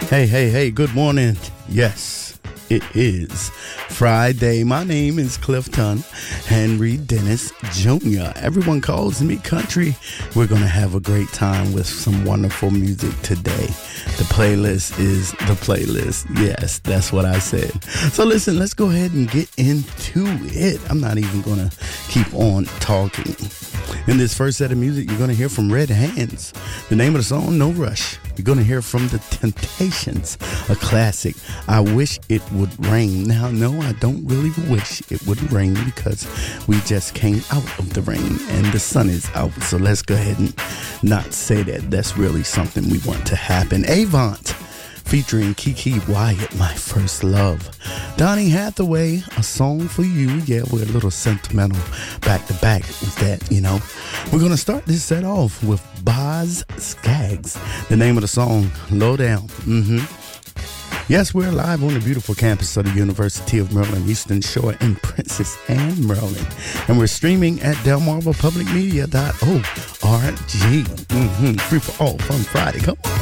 Hey, good morning. Yes, it is Friday. My name is Clifton Henry Dennis Jr. Everyone calls me Country. We're going to have a great time with some wonderful music today. The playlist is the playlist. Yes, that's what I said. So listen, let's go ahead and get into it. I'm not even going to keep on talking. In this first set of music, you're going to hear from Red Hands. The name of the song, No Rush. You're going to hear from The Temptations, a classic, I Wish It Would Rain. Now, no, I don't really wish it would rain because we just came out of the rain and the sun is out. So let's go ahead and not say that. That's really something we want to happen. Avant, featuring Kiki Wyatt, My First Love. Donny Hathaway, A Song for You. Yeah, we're a little sentimental back to back with that, you know. We're going to start this set off with Boz Scaggs. The name of the song, Low Down. Yes, we're live on the beautiful campus of the University of Maryland, Eastern Shore in Princess Anne, Maryland. And we're streaming at delmarvapublicmedia.org. Free for all, fun Friday. Come on.